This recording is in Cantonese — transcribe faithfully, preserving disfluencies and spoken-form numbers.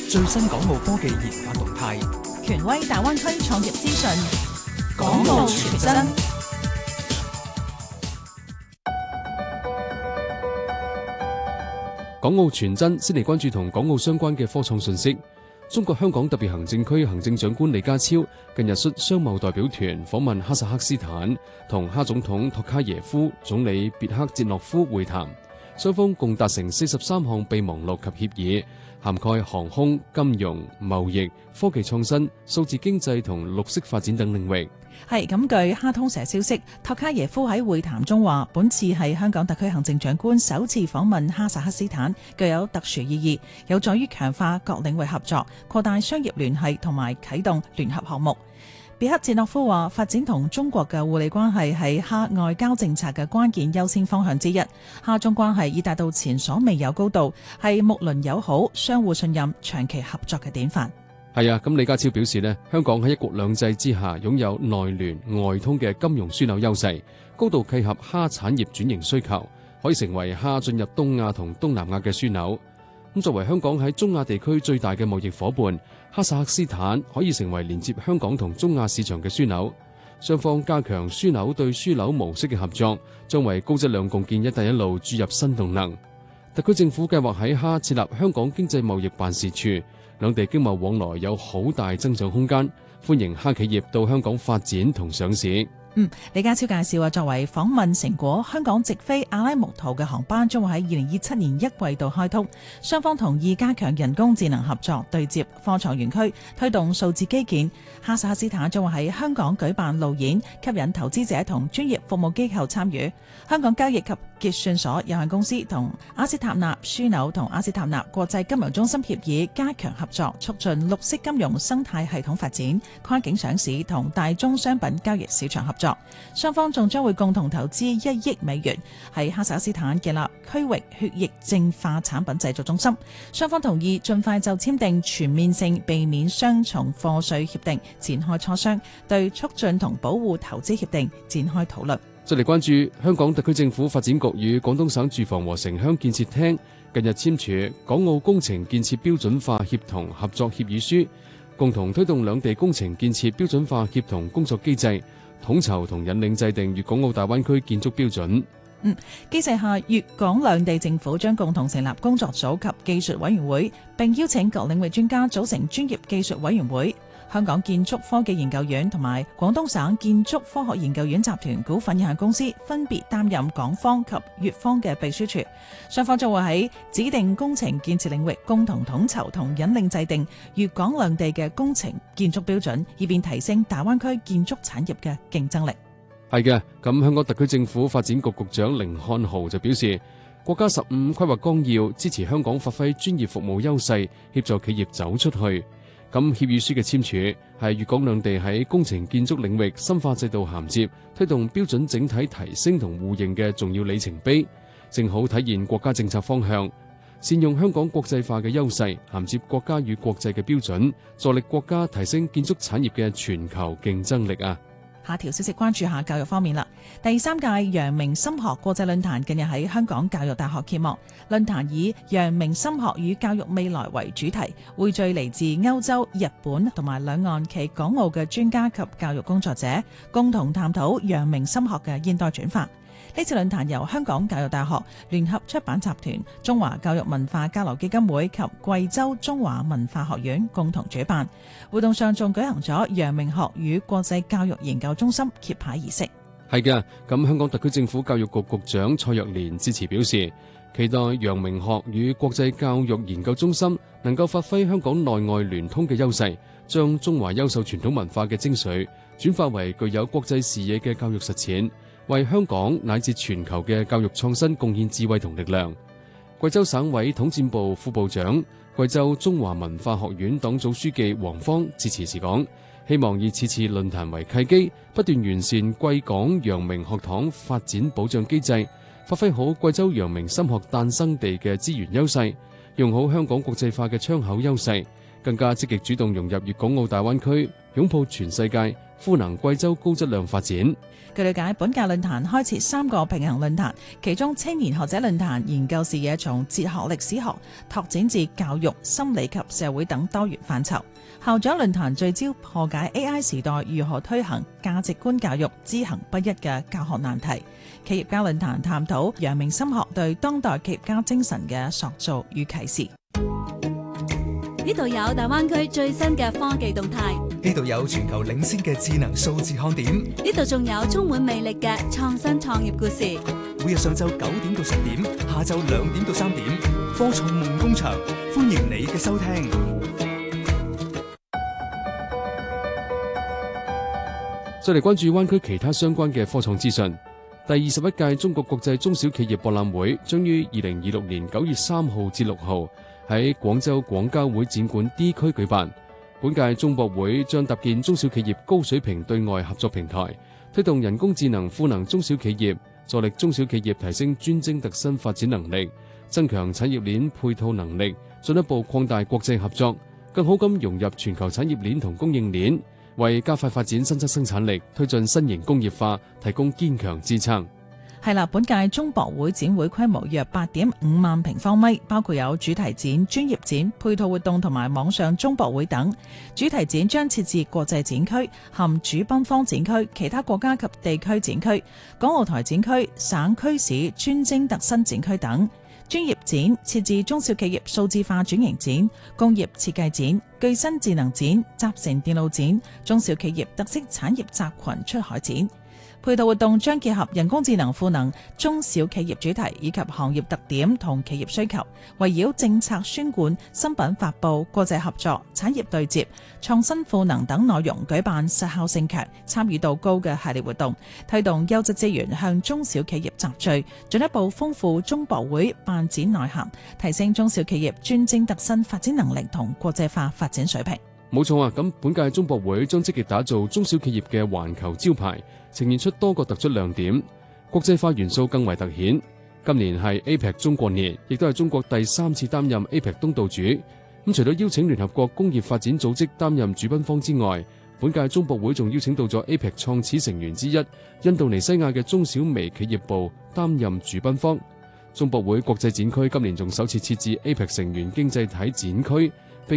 最新港澳科技研發動態， 權威大灣區創業資訊， 港澳傳真。 港澳傳真先嚟關注同港澳相關嘅科創信息。中國香港特別行政區行政長官李家超近日率商貿代表團訪問哈薩克斯坦，同哈總統托卡耶夫、總理別克捷諾夫會談，雙方共達成四十三項備忘錄及協議，涵蓋航空、金融、貿易、科技創新、數字經濟同綠色發展等領域。 係咁，據哈通社消息，托卡耶夫喺會談中話，本次係香港特區行政長官首次訪問哈薩克斯坦，具有特殊意義，有助於強化各領域合作，擴大商業聯繫同埋啟動聯合項目。別克捷諾夫話，發展同中國嘅互利關係係哈外交政策嘅關鍵優先方向之一。哈中關係已達到前所未有高度，係睦鄰友好、相互信任、長期合作嘅典範。 係啊，咁李家超表示呢，香港喺一國兩制之下擁有內聯外通嘅金融樞紐優勢，高度契合哈產業轉型需求，可以成為哈進入東亞同東南亞嘅樞紐。咁作為香港喺中亞地區最大嘅貿易夥伴，哈薩克斯坦可以成為連接香港同中亞市場嘅樞紐。雙方加強樞紐對樞紐模式嘅合作，將為高質量共建一帶一路注入新動能。特區政府計劃喺哈設立香港經濟貿易辦事處，兩地經貿往來有好大增長空間，歡迎哈企業到香港發展同上市。 嗯，李家超介紹話，作為訪問成果，香港直飛阿拉木圖嘅航班將會喺二零二七年一季度開通。雙方同意加強人工智能合作，對接科創園區，推動數字基建。哈薩克斯坦將會喺香港舉辦路演，吸引投資者同專業服務機構參與。香港交易及結算所有限公司同阿斯塔納樞紐同阿斯塔納國際金融中心協議，加強合作，促進綠色金融生態系統發展，跨境上市同大宗商品交易市場合作。雙方仲將會共同投資一億美元喺哈薩克斯坦建立區域血液淨化產品製造中心。雙方同意盡快就簽訂全面性避免雙重課稅協定展開磋商，對促進同保護投資協定展開討論。 再嚟關注香港特區政府發展局與廣東省住房和城鄉建設廳近日簽署港澳工程建設標準化協同合作協議書，共同推動兩地工程建設標準化協同工作機制，統籌同引領制定粵港澳大灣區建築標準。 嗯，機制下，粵港兩地政府將共同成立工作組及技術委員會，並邀請各領域專家組成專業技術委員會。香港建築科技研究院同埋廣東省建築科學研究院集團股份有限公司分別擔任港方及粵方嘅秘書處，雙方將會喺指定工程建設領域共同統籌同引領制定粵港兩地嘅工程建築標準，以便提升大灣區建築產業嘅競爭力。 係嘅，咁香港特區政府發展局局長甯漢豪就表示，國家十五規劃綱要支持香港發揮專業服務優勢，協助企業走出去。咁協議書嘅簽署係粵港兩地喺工程建築領域深化制度銜接，推動標準整體提升同互認嘅重要里程碑，正好體現國家政策方向，善用香港國際化嘅優勢，銜接國家與國際嘅標準，助力國家提升建築產業嘅全球競爭力啊！ 下條消息關注下教育方面啦。第三屆陽明心學國際論壇近日喺香港教育大學揭幕。論壇以陽明心學與教育未來為主題，匯聚嚟自歐洲、日本同埋兩岸及港澳嘅專家及教育工作者，共同探討陽明心學嘅現代轉化。呢次論壇由香港教育大學、聯合出版集團、中華教育文化交流基金會及貴州中華文化學院共同主辦。活動上仲舉行咗陽明學與國際教育研究中心揭牌儀式。 係嘅，咁香港特區政府教育局局長蔡若蓮致辭表示，期待陽明學與國際教育研究中心能夠發揮香港內外聯通嘅優勢，將中華優秀傳統文化嘅精髓轉化為具有國際視野嘅教育實踐，為香港乃至全球嘅教育創新貢獻智慧同力量。貴州省委統戰部副部長、貴州中華文化學院黨組書記黃芳致辭時講，希望以此次論壇為契機，不斷完善貴港陽明學堂發展保障機制，發揮好貴州陽明心學誕生地嘅資源優勢，用好香港國際化嘅窗口優勢，更加積極主動融入粵港澳大灣區，擁抱全世界， 賦能貴州高質量發展。 據了解，本屆論壇開設三個平衡論壇，其中青年學者論壇研究視野從哲學歷史學拓展至教育、心理及社會等多元範疇。校長論壇聚焦破解 A I 時代如何推行價值觀教育知行不一嘅教學難題。企業家論壇探討陽明心學對當代企業家精神嘅塑造與啟示。 呢度有大灣區最新嘅科技動態， 呢度有全球領先嘅智能數字看點， 呢度仲有充滿魅力嘅創新創業故事。 每日上晝九點到十點，下晝兩點到三點，科創夢工場，歡迎你嘅收聽。 再嚟關注灣區其他相關嘅科創資訊。第二十一屆中國國際中小企業博覽會將於二零二六年九月三號至六號喺廣州廣交會展館 D 區舉辦。本屆中博會將搭建中小企業高水平對外合作平台，推動人工智能賦能中小企業，助力中小企業提升專精特新發展能力，增強產業鏈配套能力，進一步擴大國際合作，更好咁融入全球產業鏈同供應鏈，為加快發展新質生產力、推進新型工業化提供堅強支撐。 係啦，本屆中博會展會規模約八點五萬平方米，包括有主題展、專業展、配套活動同埋網上中博會等。主題展將設置國際展區、含主賓方展區、其他國家及地區展區、港澳台展區、省區市專精特新展區等。專業展設置中小企業數字化轉型展、工業設計展、具身智能展、集成電路展、中小企業特色產業集群出海展。配套活動將結合人工智能賦能中小企業主題以及行業特點同企業需求，圍繞政策宣管、新品發布、國際合作、產業對接、創新賦能等內容舉辦實效性強、參與度高嘅系列活動，推動優質資源向中小企業集聚，進一步豐富中博會辦展內涵，提升中小企業專精特新發展能力同國際化發展水平。 冇錯啊！咁本屆中博會將積極打造中小企業嘅環球招牌，呈現出多個突出亮點，國際化元素更為突顯。今年係 A P E C 中國年，亦都係中國第三次擔任 A P E C 東道主。咁除咗邀請聯合國工業發展組織擔任主賓方之外，本屆中博會仲邀請到咗 A P E C 創始成員之一印度尼西亞嘅中小微企業部擔任主賓方。中博會國際展區今年仲首次設置 A P E C 成員經濟體展區，